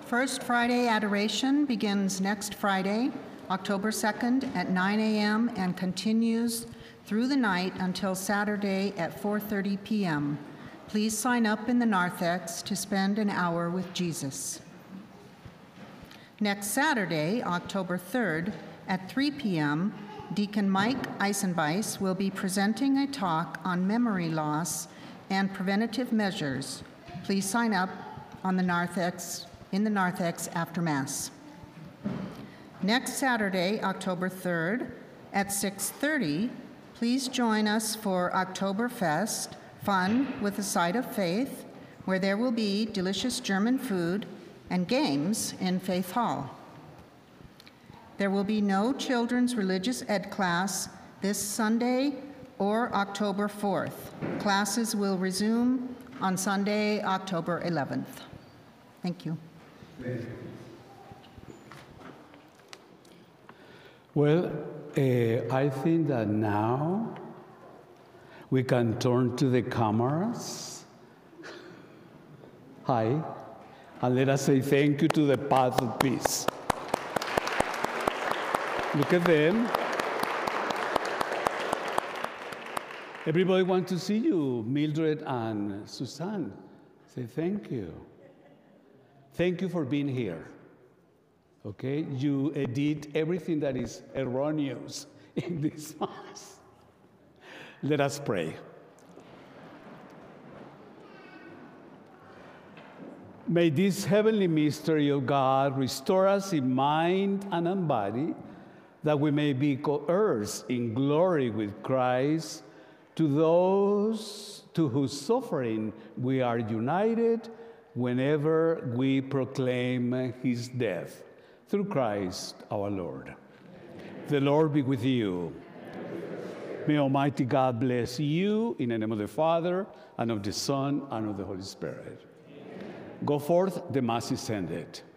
First Friday Adoration begins next Friday, October 2nd at 9 a.m. and continues through the night until Saturday at 4:30 p.m. Please sign up in the narthex to spend an hour with Jesus. Next Saturday, October 3rd at 3 p.m., Deacon Mike Eisenbeiss will be presenting a talk on memory loss and preventative measures. Please sign up on the narthex, in the narthex after Mass. Next Saturday, October 3rd at 6:30, please join us for Oktoberfest, fun with a side of faith, where there will be delicious German food and games in Faith Hall. There will be no children's religious ed class this Sunday or October 4th. Classes will resume on Sunday, October 11th. Thank you. Well, I think that now we can turn to the cameras. Hi. And let us say thank you to the Path of Peace. Look at them. Everybody wants to see you, Mildred and Suzanne. Say thank you. Thank you for being here. Okay? You did everything that is erroneous in this Mass. Let us pray. May this heavenly mystery of God restore us in mind and in body, that we may be co-heirs in glory with Christ, to those to whose suffering we are united whenever we proclaim his death. Through Christ our Lord. Amen. The Lord be with you. May Almighty God bless you in the name of the Father, and of the Son, and of the Holy Spirit. Amen. Go forth, the Mass is ended.